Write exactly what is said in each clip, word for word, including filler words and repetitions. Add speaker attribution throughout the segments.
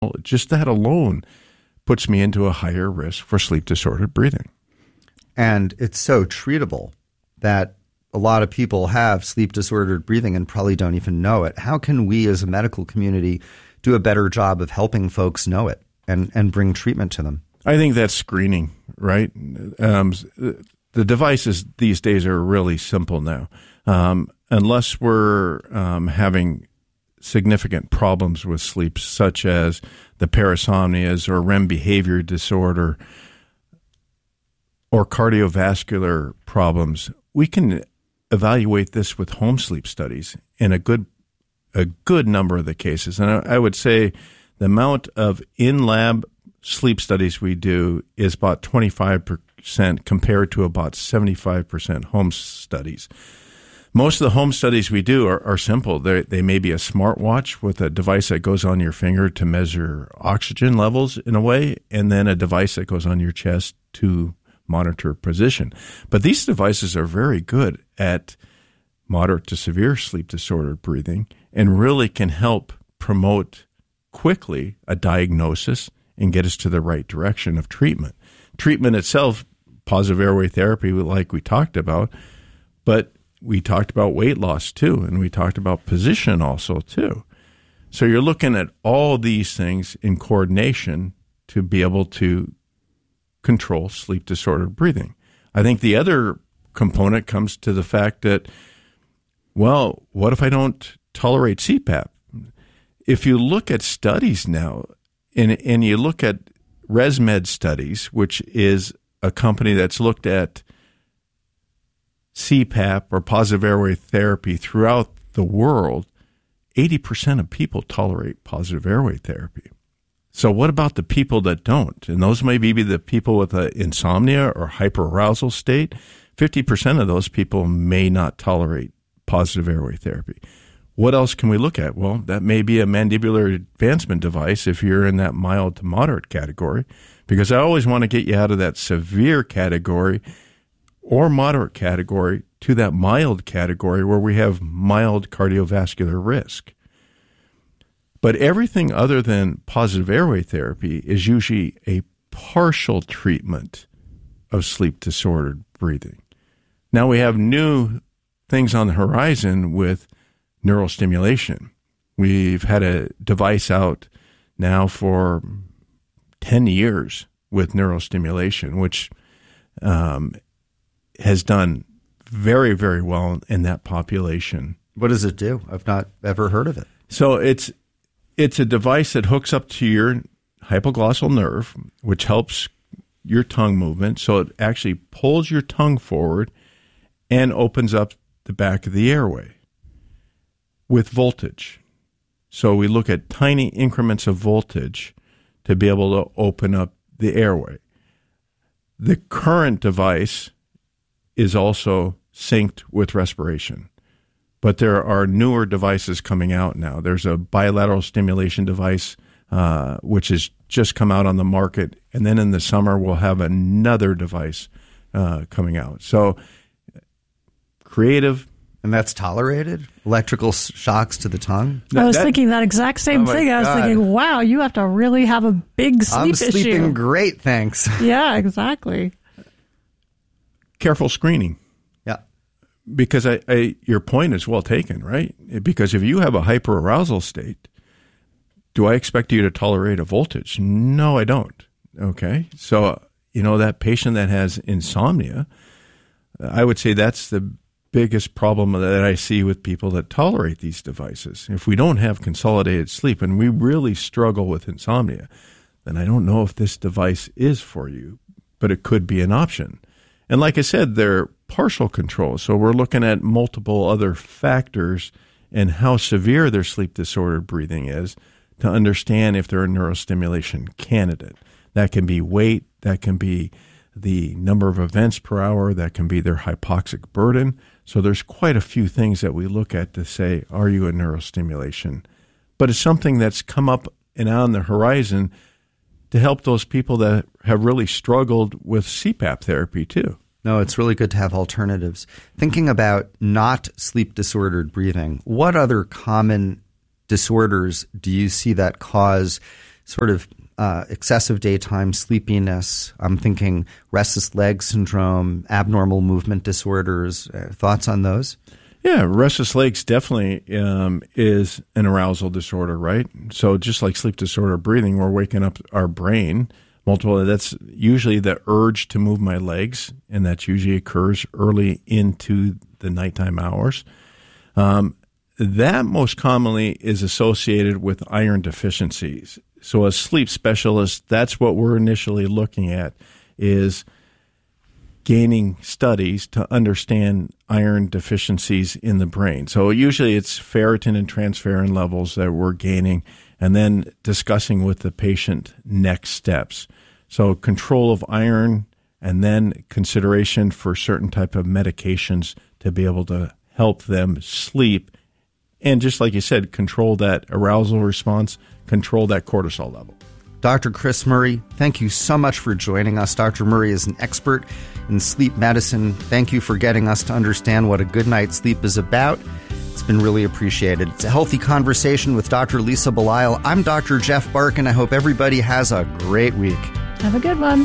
Speaker 1: just that alone puts me into a higher risk for sleep-disordered breathing.
Speaker 2: And it's so treatable that a lot of people have sleep-disordered breathing and probably don't even know it. How can we as a medical community do a better job of helping folks know it and, and bring treatment to them?
Speaker 1: I think that's screening, right? Um, the devices these days are really simple now. Um, unless we're um, having significant problems with sleep, such as the parasomnias or R E M behavior disorder or cardiovascular problems, we can evaluate this with home sleep studies in a good a good number of the cases. And I, I would say the amount of in-lab sleep studies we do is about twenty-five percent compared to about seventy-five percent home studies. Most of the home studies we do are, are simple. They're, they may be a smartwatch with a device that goes on your finger to measure oxygen levels in a way, and then a device that goes on your chest to monitor position. But these devices are very good at moderate to severe sleep disordered breathing and really can help promote quickly a diagnosis and get us to the right direction of treatment. Treatment itself, positive airway therapy, like we talked about, but we talked about weight loss too, and we talked about position also too. So you're looking at all these things in coordination to be able to control sleep disordered breathing. I think the other component comes to the fact that, well, what if I don't tolerate C PAP? If you look at studies now, and, and you look at ResMed studies, which is a company that's looked at C PAP or positive airway therapy throughout the world, eighty percent of people tolerate positive airway therapy. So what about the people that don't? And those may be the people with a insomnia or hyperarousal state. fifty percent of those people may not tolerate positive airway therapy. What else can we look at? Well, that may be a mandibular advancement device if you're in that mild to moderate category, because I always want to get you out of that severe category or moderate category to that mild category where we have mild cardiovascular risk. But everything other than positive airway therapy is usually a partial treatment of sleep disordered breathing. Now we have new things on the horizon with neurostimulation. We've had a device out now for ten years with neurostimulation, which um, has done very, very well in that population.
Speaker 2: What does it do? I've not ever heard of it.
Speaker 1: So it's it's a device that hooks up to your hypoglossal nerve, which helps your tongue movement. So it actually pulls your tongue forward and opens up the back of the airway with voltage. So we look at tiny increments of voltage to be able to open up the airway. The current device is also synced with respiration, but there are newer devices coming out now. There's a bilateral stimulation device, uh, which has just come out on the market, and then in the summer we'll have another device uh, coming out. So creative.
Speaker 2: And that's tolerated? Electrical shocks to the tongue?
Speaker 3: I was
Speaker 1: that,
Speaker 3: thinking that exact same
Speaker 2: oh
Speaker 3: thing. I was
Speaker 2: God.
Speaker 3: thinking, wow, you have to really have a big sleep
Speaker 2: I'm
Speaker 3: issue.
Speaker 2: sleeping great, thanks.
Speaker 3: Yeah, exactly.
Speaker 1: Careful screening.
Speaker 2: Yeah.
Speaker 1: Because I, I, your point is well taken, right? Because if you have a hyperarousal state, do I expect you to tolerate a voltage? No, I don't. Okay. So, you know, that patient that has insomnia, I would say that's the biggest problem that I see with people that tolerate these devices. If we don't have consolidated sleep and we really struggle with insomnia, then I don't know if this device is for you, but it could be an option. And like I said, they're partial control. So we're looking at multiple other factors and how severe their sleep disordered breathing is to understand if they're a neurostimulation candidate. That can be weight, that can be the number of events per hour, that can be their hypoxic burden. So there's quite a few things that we look at to say, are you a neurostimulation? But it's something that's come up and on the horizon to help those people that have really struggled with C PAP therapy too.
Speaker 2: No, it's really good to have alternatives. Thinking about not sleep-disordered breathing, what other common disorders do you see that cause sort of uh, excessive daytime sleepiness. I'm thinking restless leg syndrome, abnormal movement disorders. Uh, thoughts on those?
Speaker 1: Yeah, restless legs definitely um, is an arousal disorder, right? So just like sleep disorder breathing, we're waking up our brain multiple. That's usually the urge to move my legs, and that usually occurs early into the nighttime hours. Um, that most commonly is associated with iron deficiencies. So as sleep specialists, that's what we're initially looking at, is gaining studies to understand iron deficiencies in the brain. So usually it's ferritin and transferrin levels that we're gaining, and then discussing with the patient next steps. So control of iron, and then consideration for certain type of medications to be able to help them sleep. And just like you said, control that arousal response, control that cortisol level.
Speaker 2: Doctor Chris Murray, thank you so much for joining us. Doctor Murray is an expert in sleep medicine. Thank you for getting us to understand what a good night's sleep is about. It's been really appreciated. It's a healthy conversation with Doctor Lisa Belisle. I'm Doctor Jeff Barkin. I hope everybody has a great week.
Speaker 3: Have a good one.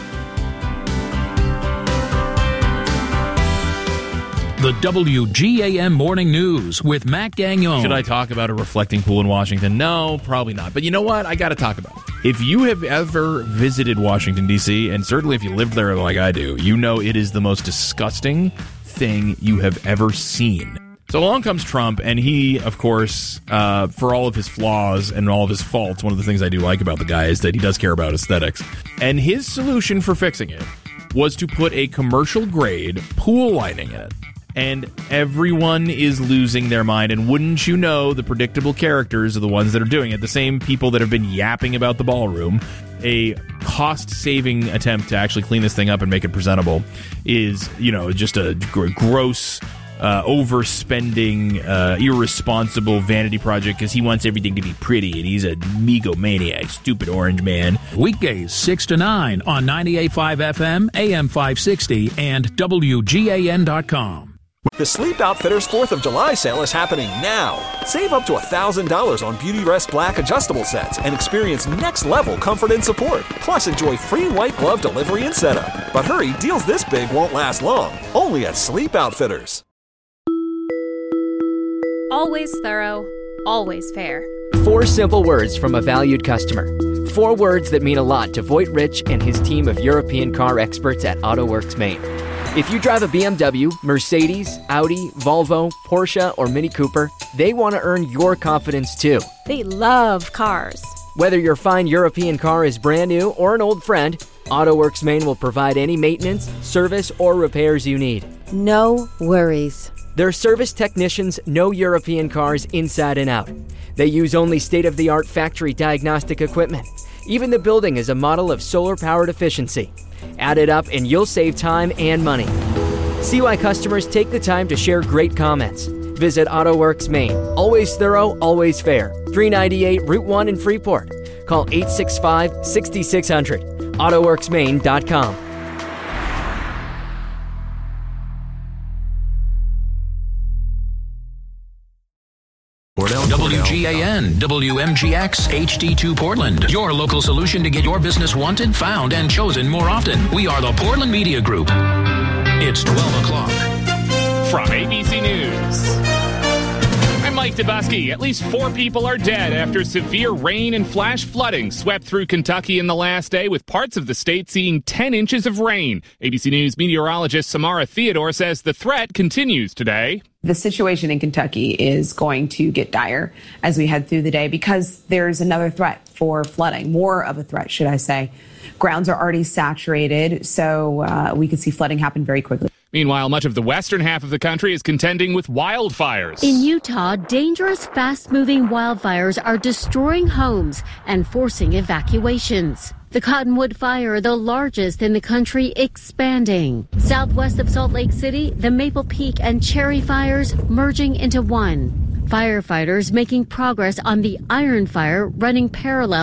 Speaker 4: The W G A M Morning News with Matt Gagnon.
Speaker 5: Should I talk about a reflecting pool in Washington? No, probably not. But you know what? I got to talk about it. If you have ever visited Washington, D C, and certainly if you live there like I do, you know it is the most disgusting thing you have ever seen. So along comes Trump, and he, of course, uh, for all of his flaws and all of his faults, one of the things I do like about the guy is that he does care about aesthetics. And his solution for fixing it was to put a commercial-grade pool lining in it. And everyone is losing their mind. And wouldn't you know, the predictable characters are the ones that are doing it. The same people that have been yapping about the ballroom. A cost-saving attempt to actually clean this thing up and make it presentable is, you know, just a gr- gross, uh, overspending, uh, irresponsible vanity project because he wants everything to be pretty and he's a megomaniac, stupid orange man.
Speaker 4: Weekdays six to nine on ninety-eight point five F M, A M five sixty, and W G A N dot com.
Speaker 6: The Sleep Outfitters fourth of July sale is happening now. Save up to one thousand dollars on Beautyrest Black adjustable sets and experience next-level comfort and support. Plus, enjoy free white glove delivery and setup. But hurry, deals this big won't last long. Only at Sleep Outfitters.
Speaker 7: Always thorough, always fair.
Speaker 8: Four simple words from a valued customer. Four words that mean a lot to Voigt Rich and his team of European car experts at AutoWorks Maine. If you drive a B M W, Mercedes, Audi, Volvo, Porsche, or Mini Cooper, they want to earn your confidence too.
Speaker 7: They love cars.
Speaker 8: Whether your fine European car is brand new or an old friend, AutoWorks Maine will provide any maintenance, service, or repairs you need.
Speaker 9: No worries.
Speaker 8: Their service technicians know European cars inside and out. They use only state-of-the-art factory diagnostic equipment. Even the building is a model of solar-powered efficiency. Add it up and you'll save time and money. See why customers take the time to share great comments. Visit AutoWorks Maine. Always thorough, always fair. three ninety-eight Route one in Freeport. Call eight six five, six six zero zero. auto works maine dot com.
Speaker 4: W G A N, W M G X, H D two Portland. Your local solution to get your business wanted, found, and chosen more often. We are the Portland Media Group. It's twelve o'clock.
Speaker 10: From A B C News, I'm Mike Dubusky. At least four people are dead after severe rain and flash flooding swept through Kentucky in the last day, with parts of the state seeing ten inches of rain. A B C News meteorologist Samara Theodore says the threat continues today.
Speaker 11: The situation in Kentucky is going to get dire as we head through the day because there's another threat for flooding, more of a threat, should I say. Grounds are already saturated, so uh, we could see flooding happen very quickly.
Speaker 10: Meanwhile, much of the western half of the country is contending with wildfires.
Speaker 12: In Utah, dangerous, fast-moving wildfires are destroying homes and forcing evacuations. The Cottonwood Fire, the largest in the country, expanding. Southwest of Salt Lake City, the Maple Peak and Cherry fires merging into one. Firefighters making progress on the Iron Fire running parallel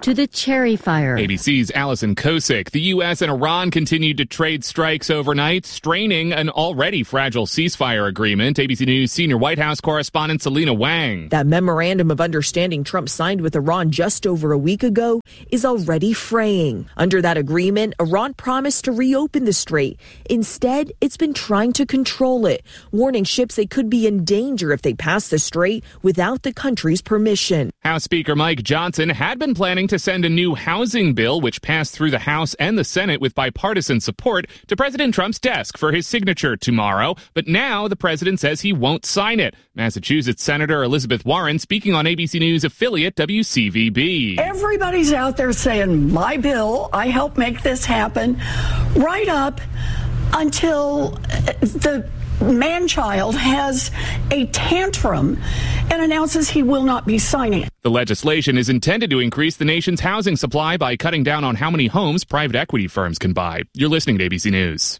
Speaker 12: to the Cherry Fire.
Speaker 10: A B C's Allison Kosick. The U S and Iran continued to trade strikes overnight, straining an already fragile ceasefire agreement. A B C News senior White House correspondent Selena Wang.
Speaker 13: That memorandum of understanding Trump signed with Iran just over a week ago is already fraying. Under that agreement, Iran promised to reopen the strait. Instead, it's been trying to control it, warning ships they could be in danger if they pass the strait without the country's permission.
Speaker 10: House Speaker Mike Johnson had been planning to send a new housing bill, which passed through the House and the Senate with bipartisan support, to President Trump's desk for his signature tomorrow. But now the president says he won't sign it. Massachusetts Senator Elizabeth Warren speaking on A B C News affiliate W C V B.
Speaker 14: Everybody's out there saying, my bill, I helped make this happen, right up until the man-child has a tantrum and announces he will not be signing it.
Speaker 10: The legislation is intended to increase the nation's housing supply by cutting down on how many homes private equity firms can buy. You're listening to A B C News.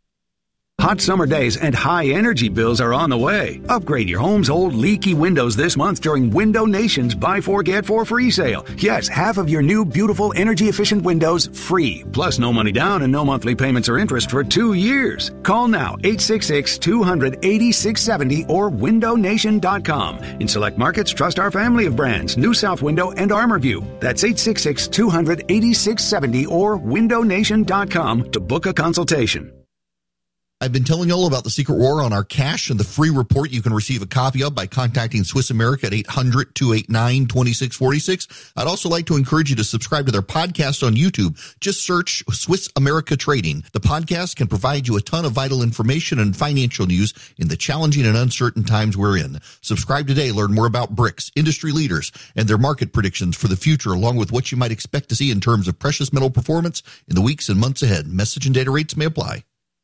Speaker 15: Hot summer days and high energy bills are on the way. Upgrade your home's old leaky windows this month during Window Nation's Buy Four Get Four free sale. Yes, half of your new beautiful energy efficient windows free. Plus no money down and no monthly payments or interest for two years. Call now eight six six, two hundred, eighty-six seventy or window nation dot com. In select markets, trust our family of brands, New South Window and ArmorView. That's eight six six, two hundred, eighty-six seventy or window nation dot com to book a consultation.
Speaker 16: I've been telling you all about the Secret War on our cash and the free report you can receive a copy of by contacting Swiss America at eight hundred, two eight nine, two six four six. I'd also like to encourage you to subscribe to their podcast on YouTube. Just search Swiss America Trading. The podcast can provide you a ton of vital information and financial news in the challenging and uncertain times we're in. Subscribe today. Learn more about B R I C S, industry leaders, and their market predictions for the future, along with what you might expect to see in terms of precious metal performance in the weeks and months ahead. Message and data rates may apply.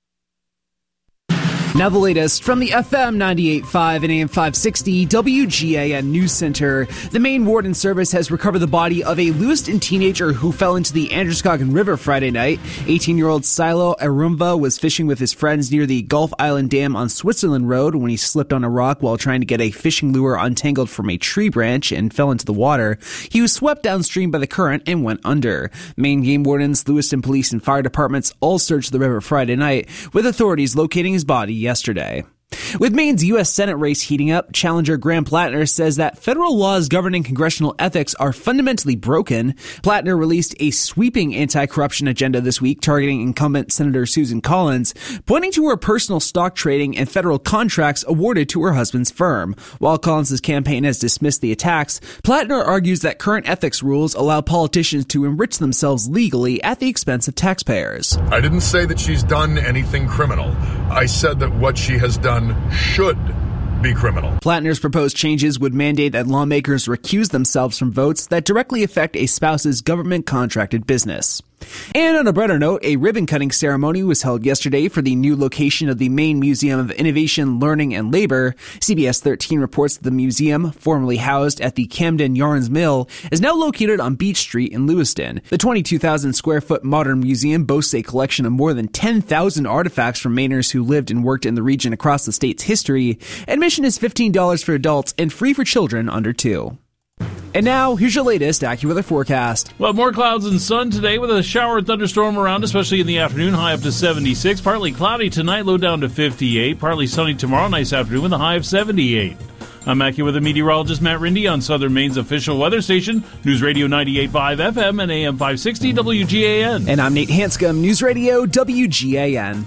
Speaker 17: Now the latest from the F M ninety-eight point five and A M five sixty W G A N News Center. The Maine Warden Service has recovered the body of a Lewiston teenager who fell into the Androscoggin River Friday night. eighteen-year-old Silo Arumva was fishing with his friends near the Gulf Island Dam on Switzerland Road when he slipped on a rock while trying to get a fishing lure untangled from a tree branch and fell into the water. He was swept downstream by the current and went under. Maine Game Wardens, Lewiston Police, and fire departments all searched the river Friday night, with authorities locating his body yesterday. With Maine's U S Senate race heating up, challenger Graham Plattner says that federal laws governing congressional ethics are fundamentally broken. Plattner released a sweeping anti-corruption agenda this week targeting incumbent Senator Susan Collins, pointing to her personal stock trading and federal contracts awarded to her husband's firm. While Collins' campaign has dismissed the attacks, Plattner argues that current ethics rules allow politicians to enrich themselves legally at the expense of taxpayers.
Speaker 18: I didn't say that she's done anything criminal. I said that what she has done should be criminal.
Speaker 17: Plattner's proposed changes would mandate that lawmakers recuse themselves from votes that directly affect a spouse's government-contracted business. And on a brighter note, a ribbon-cutting ceremony was held yesterday for the new location of the Maine Museum of Innovation, Learning, and Labor. C B S thirteen reports that the museum, formerly housed at the Camden Yarns Mill, is now located on Beach Street in Lewiston. The twenty-two thousand square foot modern museum boasts a collection of more than ten thousand artifacts from Mainers who lived and worked in the region across the state's history. Admission is fifteen dollars for adults and free for children under two. And now, here's your latest AccuWeather forecast.
Speaker 19: Well, more clouds and sun today with a shower and thunderstorm around, especially in the afternoon, high up to seventy-six. Partly cloudy tonight, low down to fifty-eight. Partly sunny tomorrow, nice afternoon with a high of seventy-eight. I'm AccuWeather meteorologist Matt Rindy on Southern Maine's official weather station, News Radio ninety-eight point five F M and A M five sixty W G A N.
Speaker 17: And I'm Nate Hanscom, News Radio W G A N.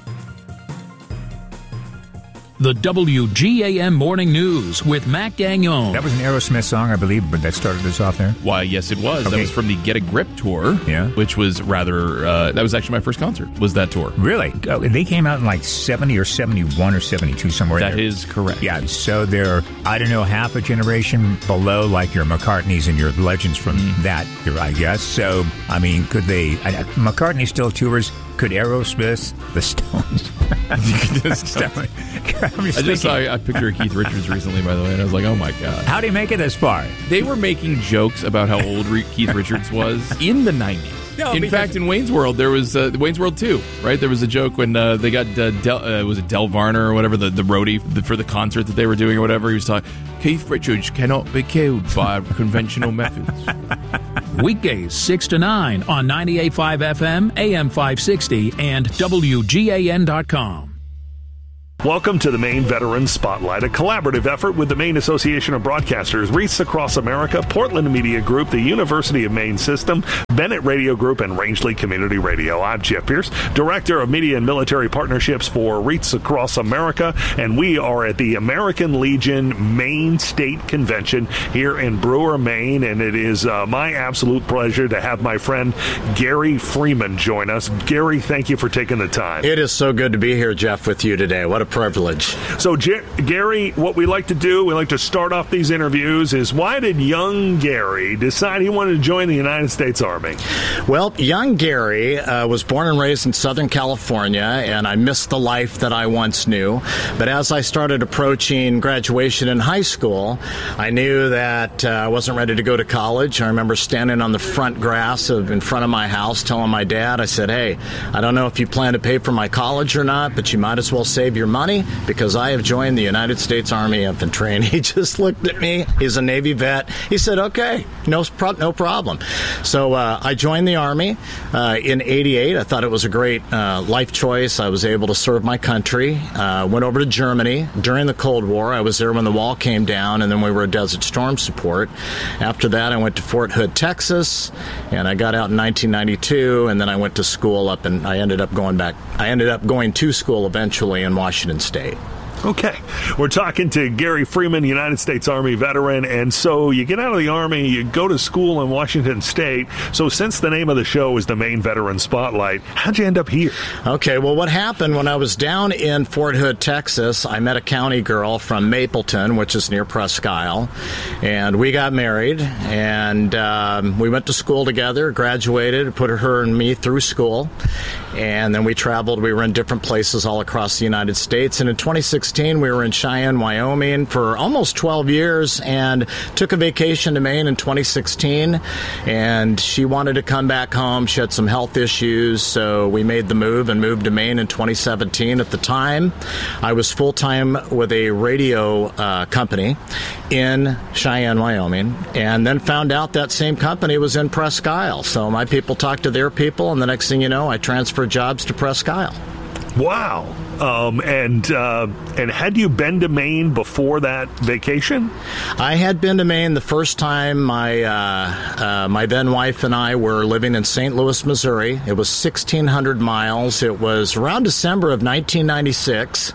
Speaker 4: The W G A N Morning News with Mac Gagnon.
Speaker 20: That was an Aerosmith song, I believe, but that started us off there.
Speaker 5: Why, yes, it was.
Speaker 20: Okay.
Speaker 5: That was from the Get a Grip tour,
Speaker 20: yeah,
Speaker 5: which was rather, uh, that was actually my first concert, was that tour.
Speaker 20: Really? Oh, they came out in like seventy or seventy-one or seventy-two, somewhere
Speaker 5: That
Speaker 20: there.
Speaker 5: is correct.
Speaker 20: Yeah, so they're, I don't know, half a generation below like your McCartneys and your legends from mm. that era, I guess. So, I mean, could they, I, McCartney still tours, could Aerosmith, the Stones...
Speaker 5: I just saw a picture of Keith Richards recently, by the way, and I was like, oh my God.
Speaker 20: How did he make it this far?
Speaker 5: They were making jokes about how old Re- Keith Richards was in the nineties. No, in fact, in Wayne's World, there was uh, Wayne's World two, right? There was a joke when uh, they got uh, Del, uh, was it Del Varner or whatever, the, the roadie the, for the concert that they were doing or whatever. He was talking, Keith Richards cannot be killed by conventional methods.
Speaker 4: Weekdays six to nine on ninety-eight point five F M, A M five sixty, and W G A N dot com.
Speaker 21: Welcome to the Maine Veterans Spotlight, a collaborative effort with the Maine Association of Broadcasters, Wreaths Across America, Portland Media Group, the University of Maine System, Bennett Radio Group, and Rangeley Community Radio. I'm Jeff Pierce, Director of Media and Military Partnerships for Wreaths Across America, and we are at the American Legion Maine State Convention here in Brewer, Maine, and it is uh, my absolute pleasure to have my friend Gary Freeman join us. Gary, thank you for taking the time.
Speaker 22: It is so good to be here, Jeff, with you today. What a privilege.
Speaker 21: So, J- Gary, what we like to do, we like to start off these interviews is, why did young Gary decide he wanted to join the United States Army?
Speaker 22: Well, young Gary uh, was born and raised in Southern California, and I missed the life that I once knew. But as I started approaching graduation in high school, I knew that uh, I wasn't ready to go to college. I remember standing on the front grass of in front of my house telling my dad, I said, hey, I don't know if you plan to pay for my college or not, but you might as well save your money because I have joined the United States Army Infantry. And he just looked at me. He's a Navy vet. He said, okay, no, pro- no problem. So uh, I joined the Army uh, in eighty-eight. I thought it was a great uh, life choice. I was able to serve my country. Uh, went over to Germany during the Cold War. I was there when the wall came down, and then we were a Desert Storm support. After that, I went to Fort Hood, Texas, and I got out in nineteen ninety-two, and then I went to school up, and I ended up going back. I ended up going to school eventually in Washington State.
Speaker 21: Okay. We're talking to Gary Freeman, United States Army veteran. And so you get out of the Army, you go to school in Washington State. So since the name of the show is the Maine Veteran Spotlight, how'd you end up here?
Speaker 22: Okay. Well, what happened when I was down in Fort Hood, Texas, I met a county girl from Mapleton, which is near Presque Isle. And we got married, and um, we went to school together, graduated, put her and me through school. And then we traveled. We were in different places all across the United States. And in twenty sixteen, we were in Cheyenne, Wyoming for almost twelve years and took a vacation to Maine in twenty sixteen. And she wanted to come back home. She had some health issues, so we made the move and moved to Maine in twenty seventeen. At the time, I was full-time with a radio uh, company in Cheyenne, Wyoming, and then found out that same company was in Presque Isle. So my people talked to their people, and the next thing you know, I transferred jobs to Presque Isle.
Speaker 21: Wow. Um, and uh, and had you been to Maine before that vacation?
Speaker 22: I had been to Maine the first time my uh, uh, my then wife and I were living in Saint Louis, Missouri. It was sixteen hundred miles. It was around December of nineteen ninety-six,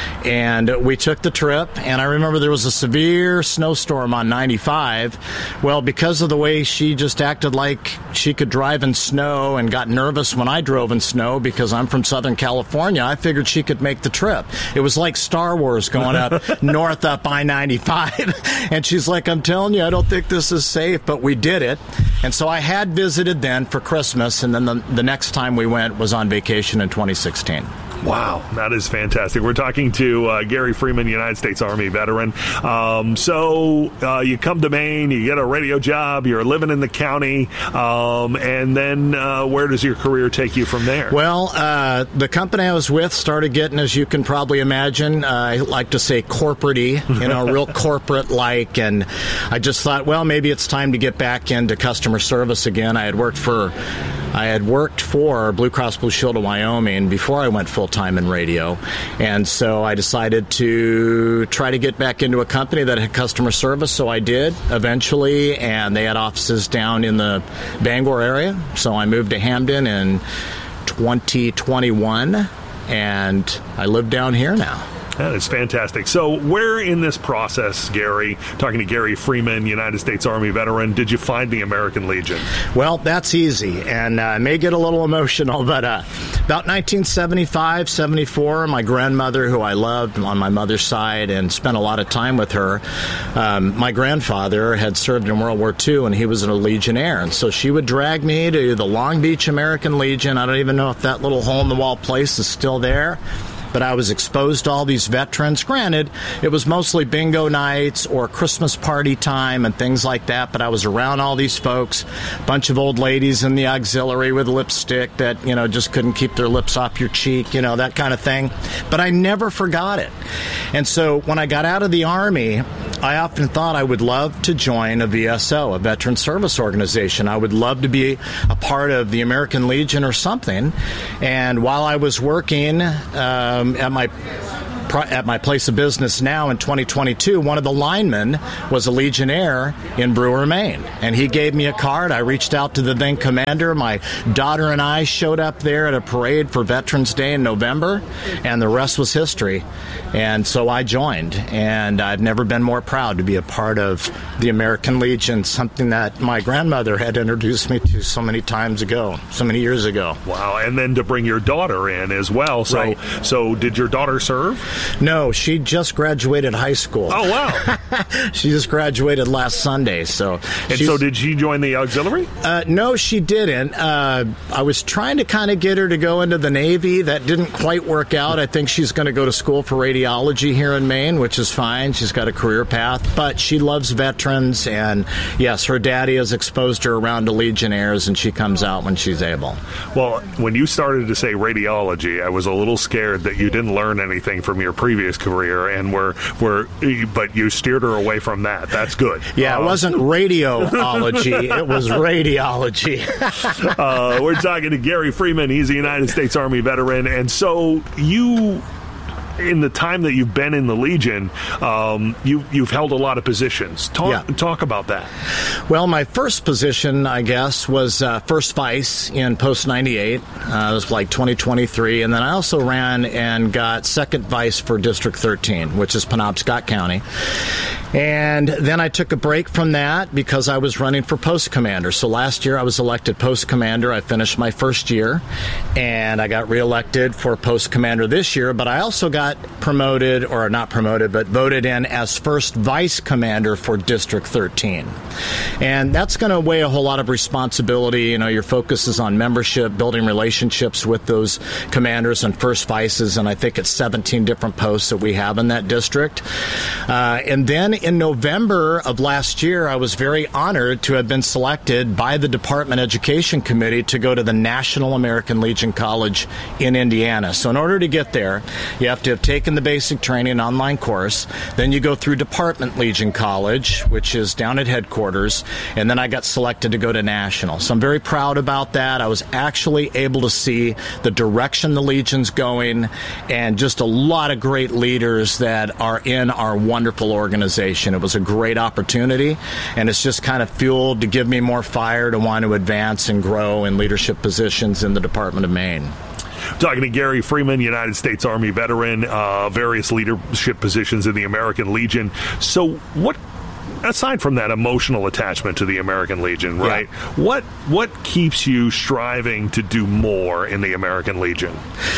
Speaker 22: and we took the trip. And I remember there was a severe snowstorm on ninety-five. Well, because of the way she just acted like she could drive in snow and got nervous when I drove in snow because I'm from Southern California, I figured she could make the trip. It was like Star Wars going up north up I ninety-five. And she's like, I'm telling you, I don't think this is safe, but we did it. And so I had visited then for Christmas, and then the, the next time we went was on vacation in twenty sixteen.
Speaker 21: Wow, that is fantastic. We're talking to uh, Gary Freeman, United States Army veteran. Um, so uh, you come to Maine, you get a radio job, you're living in the county, um, and then uh, where does your career take you from there?
Speaker 22: Well, uh, the company I was with started getting, as you can probably imagine, uh, I like to say corporate-y, you know, real corporate-like, and I just thought, well, maybe it's time to get back into customer service again. I had worked for I had worked for Blue Cross Blue Shield of Wyoming before I went full-time in radio, and so I decided to try to get back into a company that had customer service, so I did eventually, and they had offices down in the Bangor area, so I moved to Hamden in twenty twenty-one, and I live down here now.
Speaker 21: That is fantastic. So where in this process, Gary, talking to Gary Freeman, United States Army veteran, did you find the American Legion?
Speaker 22: Well, that's easy, and I uh, may get a little emotional, but uh, about nineteen seventy-five, seventy-four, my grandmother, who I loved on my mother's side and spent a lot of time with her, um, my grandfather had served in World War Two, and he was a Legionnaire, and so she would drag me to the Long Beach American Legion. I don't even know if that little hole-in-the-wall place is still there. But I was exposed to all these veterans. Granted, it was mostly bingo nights or Christmas party time and things like that, but I was around all these folks, a bunch of old ladies in the auxiliary with lipstick that, you know, just couldn't keep their lips off your cheek, you know, that kind of thing. But I never forgot it. And so when I got out of the Army, I often thought I would love to join a V S O, a veteran service organization. I would love to be a part of the American Legion or something. And while I was working um, at my at my place of business now in twenty twenty-two, one of the linemen was a Legionnaire in Brewer, Maine. And he gave me a card. I reached out to the then commander. My daughter and I showed up there at a parade for Veterans Day in November, and the rest was history. And so I joined, and I've never been more proud to be a part of the American Legion, something that my grandmother had introduced me to so many times ago, so many years ago.
Speaker 21: Wow, and then to bring your daughter in as well. So,
Speaker 22: Right.
Speaker 21: so did your daughter serve?
Speaker 22: No, she just graduated high school.
Speaker 21: Oh, wow.
Speaker 22: She just graduated last Sunday. So,
Speaker 21: And
Speaker 22: she's-
Speaker 21: so did she join the auxiliary?
Speaker 22: Uh, no, she didn't. Uh, I was trying to kind of get her to go into the Navy. That didn't quite work out. I think she's going to go to school for radiology here in Maine, which is fine. She's got a career path. But she loves veterans. And, yes, her daddy has exposed her around to Legionnaires, and she comes out when she's able.
Speaker 21: Well, when you started to say radiology, I was a little scared that you didn't learn anything from your previous career, and were were, but you steered her away from that. That's good.
Speaker 22: Yeah, it
Speaker 21: Um,
Speaker 22: wasn't radiology. It was radiology.
Speaker 21: uh, we're talking to Gary Freeman. He's a United States Army veteran, and so you, in the time that you've been in the Legion, um, you, you've held a lot of positions. Talk,
Speaker 22: Yeah.
Speaker 21: talk about that.
Speaker 22: Well, my first position, I guess, was uh, first vice in Post ninety-eight. Uh, it was like twenty twenty-three. And then I also ran and got second vice for District thirteen, which is Penobscot County. And then I took a break from that because I was running for post commander. So last year I was elected post commander. I finished my first year, and I got reelected for post commander this year. But I also got promoted, or not promoted, but voted in as first vice commander for District thirteen. And that's going to weigh a whole lot of responsibility. You know, your focus is on membership, building relationships with those commanders and first vices, and I think it's seventeen different posts that we have in that district. Uh, and then in November of last year, I was very honored to have been selected by the Department Education Committee to go to the National American Legion College in Indiana. So in order to get there, you have to have taken the basic training online course. Then you go through Department Legion College, which is down at headquarters, and then I got selected to go to National. So I'm very proud about that. I was actually able to see the direction the Legion's going, and just a lot of great leaders that are in our wonderful organization. It was a great opportunity, and it's just kind of fueled to give me more fire to want to advance and grow in leadership positions in the Department of Maine.
Speaker 21: Talking to Gary Freeman, United States Army veteran, uh, various leadership positions in the American Legion. So what, aside from that emotional attachment to the American Legion, right, yeah. what what keeps you striving to do more in the American Legion?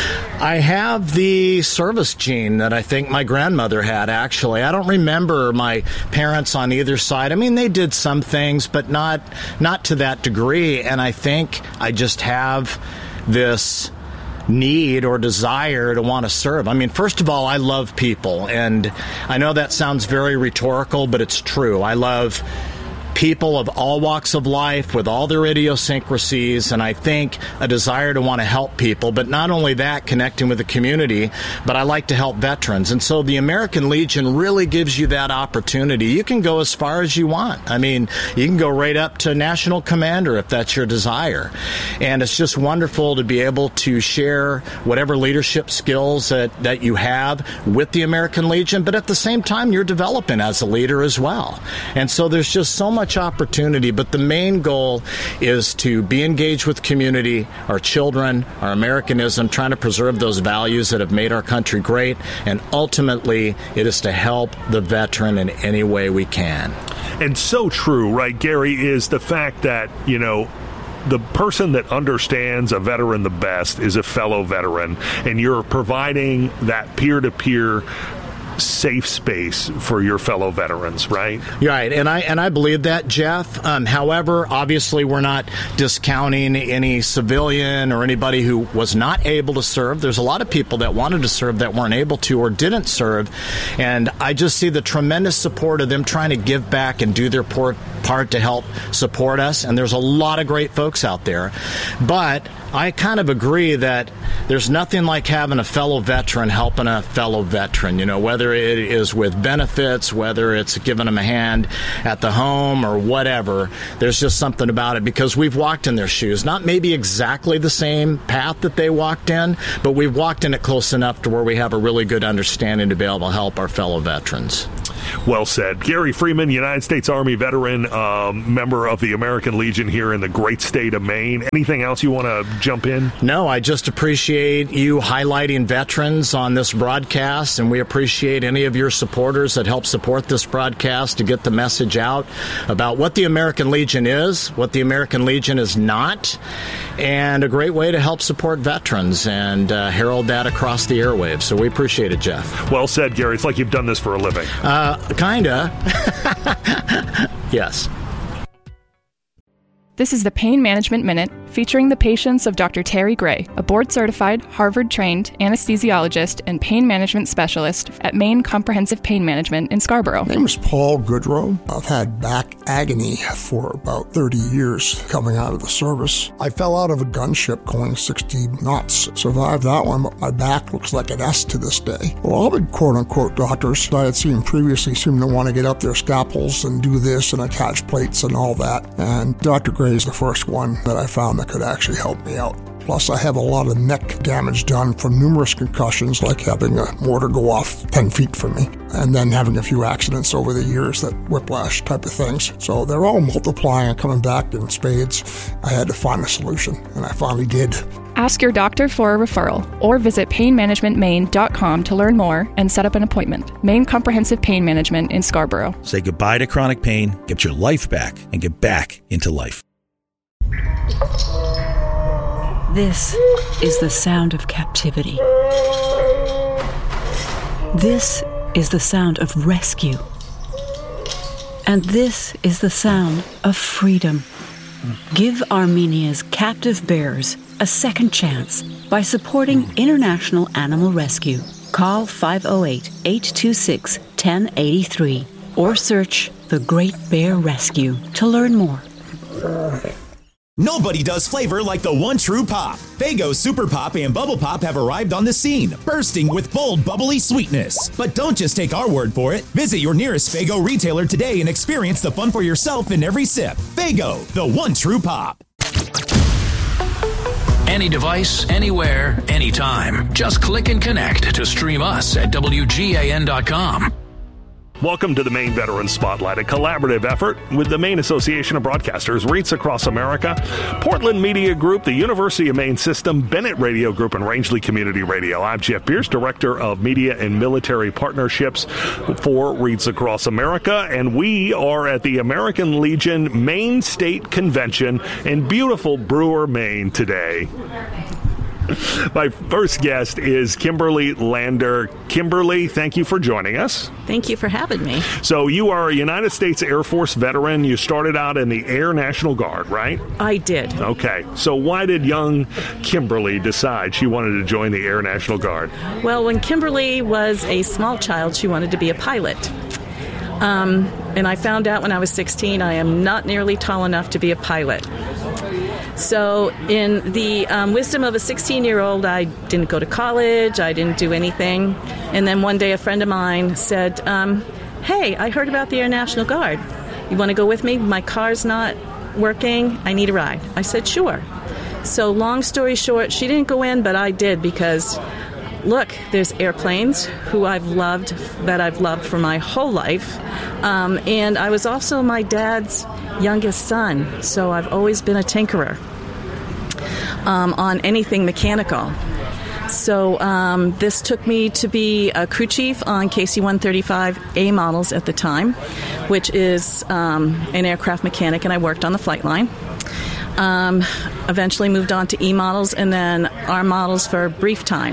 Speaker 22: I have the service gene that I think my grandmother had, actually. I don't remember my parents on either side. I mean, they did some things, but not not to that degree. And I think I just have this need or desire to want to serve. I mean, first of all, I love people, and I know that sounds very rhetorical, but it's true. I love people of all walks of life with all their idiosyncrasies, and I think a desire to want to help people, but not only that, connecting with the community, but I like to help veterans. And so the American Legion really gives you that opportunity. You can go as far as you want. I mean, you can go right up to National Commander if that's your desire. And it's just wonderful to be able to share whatever leadership skills that, that you have with the American Legion, but at the same time, you're developing as a leader as well. And so there's just so much opportunity, but the main goal is to be engaged with community, our children, our Americanism, trying to preserve those values that have made our country great, and ultimately it is to help the veteran in any way we can.
Speaker 21: And so true, right, Gary, is the fact that, you know, the person that understands a veteran the best is a fellow veteran, and you're providing that peer-to-peer safe space for your fellow veterans, right?
Speaker 22: Right, and I and I believe that, Jeff. Um, however, obviously, we're not discounting any civilian or anybody who was not able to serve. There's a lot of people that wanted to serve that weren't able to or didn't serve, and I just see the tremendous support of them trying to give back and do their part to help support us, and there's a lot of great folks out there. But I kind of agree that there's nothing like having a fellow veteran helping a fellow veteran, you know, whether whether it is with benefits, whether it's giving them a hand at the home or whatever. There's just something about it because we've walked in their shoes. Not maybe exactly the same path that they walked in, but we've walked in it close enough to where we have a really good understanding to be able to help our fellow veterans.
Speaker 21: Well said. Gary Freeman, United States Army veteran, um, member of the American Legion here in the great state of Maine. Anything else you want to jump in?
Speaker 22: No, I just appreciate you highlighting veterans on this broadcast, and we appreciate any of your supporters that help support this broadcast to get the message out about what the American Legion is, what the American Legion is not, and a great way to help support veterans and uh, herald that across the airwaves. So we appreciate it, Jeff.
Speaker 21: Well said, Gary. It's like you've done this for a living.
Speaker 22: Uh, kinda. Yes.
Speaker 1: This is the Pain Management Minute, featuring the patients of Doctor Terry Gray, a board-certified, Harvard-trained anesthesiologist and pain management specialist at Maine Comprehensive Pain Management in Scarborough.
Speaker 2: My name is Paul Goodrow. I've had back agony for about thirty years coming out of the service. I fell out of a gunship going sixty knots. Survived that one, but my back looks like an S to this day. Well, all the quote-unquote doctors I had seen previously seemed to want to get up their scalpels and do this and attach plates and all that. And Doctor Gray is the first one that I found that could actually help me out. Plus, I have a lot of neck damage done from numerous concussions, like having a mortar go off ten feet from me, and then having a few accidents over the years, that whiplash type of things. So they're all multiplying and coming back in spades. I had to find a solution, and I finally did.
Speaker 1: Ask your doctor for a referral or visit pain management maine dot com to learn more and set up an appointment. Maine Comprehensive Pain Management in Scarborough.
Speaker 23: Say goodbye to chronic pain, get your life back, and get back into life.
Speaker 24: This is the sound of captivity. This is the sound of rescue. And this is the sound of freedom. Give Armenia's captive bears a second chance by supporting International Animal Rescue. Call five oh eight, eight two six, one oh eight three or search The Great Bear Rescue to learn more.
Speaker 25: Nobody does flavor like the one true pop. Faygo Super Pop and Bubble Pop have arrived on the scene, bursting with bold, bubbly sweetness. But don't just take our word for it. Visit your nearest Faygo retailer today and experience the fun for yourself in every sip. Faygo, the one true pop.
Speaker 4: Any device, anywhere, anytime. Just click and connect to stream us at W G A N dot com.
Speaker 21: Welcome to the Maine Veteran Spotlight, a collaborative effort with the Maine Association of Broadcasters, REITs across America, Portland Media Group, the University of Maine System, Bennett Radio Group, and Rangeley Community Radio. I'm Jeff Pierce, Director of Media and Military Partnerships for REITs across America, and we are at the American Legion Maine State Convention in beautiful Brewer, Maine today. My first guest is Kimberly Lander. Kimberly, thank you for joining us.
Speaker 26: Thank you for having me.
Speaker 21: So you are a United States Air Force veteran. You started out in the Air National Guard, right?
Speaker 26: I did.
Speaker 21: Okay. So why did young Kimberly decide she wanted to join the Air National Guard?
Speaker 26: Well, when Kimberly was a small child, she wanted to be a pilot. Um, and I found out when I was sixteen, I am not nearly tall enough to be a pilot. So in the um, wisdom of a sixteen-year-old, I didn't go to college, I didn't do anything. And then one day a friend of mine said, um, hey, I heard about the Air National Guard. You want to go with me? My car's not working. I need a ride. I said, sure. So long story short, she didn't go in, but I did because, look, there's airplanes who I've loved, that I've loved for my whole life. Um, and I was also my dad's youngest son, so I've always been a tinkerer um, on anything mechanical. So um, this took me to be a crew chief on K C one thirty-five A models at the time, which is um, an aircraft mechanic, and I worked on the flight line. Um, eventually moved on to E models and then R models for a brief time.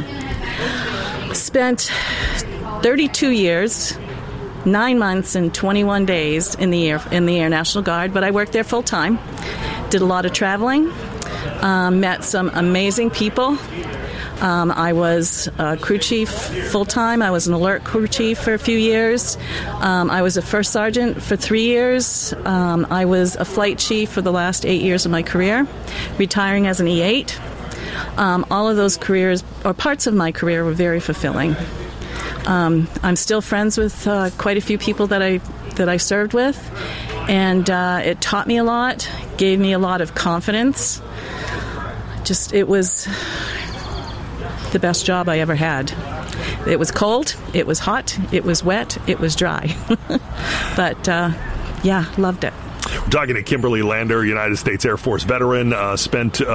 Speaker 26: Spent thirty-two years, nine months and twenty-one days in the Air, in the Air National Guard, but I worked there full time. Did a lot of traveling, um, met some amazing people. Um, I was a crew chief full time. I was an alert crew chief for a few years. Um, I was a first sergeant for three years. Um, I was a flight chief for the last eight years of my career, retiring as an E eight. Um, all of those careers, or parts of my career, were very fulfilling. Um, I'm still friends with uh, quite a few people that I that I served with, and uh, it taught me a lot, gave me a lot of confidence. Just, it was the best job I ever had. It was cold, it was hot, it was wet, it was dry. But, uh, yeah, loved it.
Speaker 21: We're talking to Kimberly Lander, United States Air Force veteran, uh, spent uh,